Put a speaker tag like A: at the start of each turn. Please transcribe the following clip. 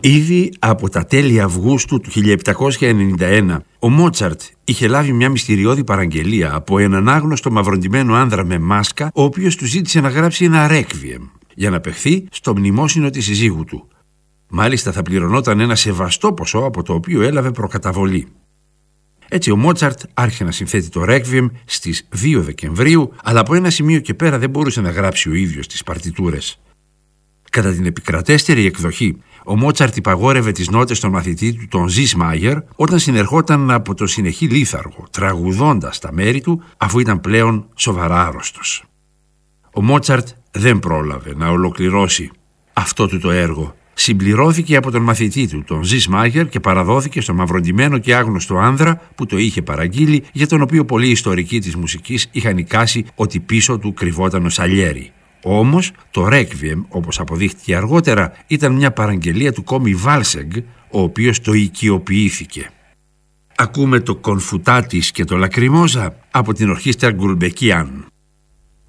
A: Ήδη από τα τέλη Αυγούστου του 1791, ο Μότσαρτ είχε λάβει μια μυστηριώδη παραγγελία από έναν άγνωστο μαυροντημένο άνδρα με μάσκα, ο οποίος του ζήτησε να γράψει ένα ρέκβιεμ για να παιχθεί στο μνημόσυνο της συζύγου του. Μάλιστα θα πληρωνόταν ένα σεβαστό ποσό από το οποίο έλαβε προκαταβολή. Έτσι ο Μότσαρτ άρχισε να συνθέτει το ρέκβιεμ στις 2 Δεκεμβρίου, αλλά από ένα σημείο και πέρα δεν μπορούσε να γράψει ο ίδιος τις παρτιτούρες. Κατά την επικρατέστερη εκδοχή, ο Μότσαρτ υπαγόρευε τις νότες στον μαθητή του, τον Ζισμάγερ, όταν συνερχόταν από το συνεχή λίθαργο, τραγουδώντας τα μέρη του, αφού ήταν πλέον σοβαρά άρρωστος. Ο Μότσαρτ δεν πρόλαβε να ολοκληρώσει αυτό του το έργο. Συμπληρώθηκε από τον μαθητή του, τον Ζισμάγερ, και παραδόθηκε στον μαυροντημένο και άγνωστο άνδρα που το είχε παραγγείλει, για τον οποίο πολλοί ιστορικοί της μουσικής είχαν εικάσει ότι πίσω του κρυβόταν ο Σαλιέρι. Όμως το Ρέκβιεμ, όπως αποδείχτηκε αργότερα, ήταν μια παραγγελία του κόμι Βάλσεγκ, ο οποίος το οικειοποιήθηκε. Ακούμε το Κονφουτάτης και το Λακριμόζα από την ορχήστρα Γκουλμπεκίαν.